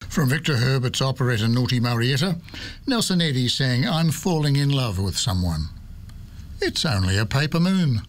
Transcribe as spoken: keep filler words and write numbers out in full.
From Victor Herbert's operetta Naughty Marietta, Nelson Eddy sang I'm falling in love with someone. It's only a paper moon.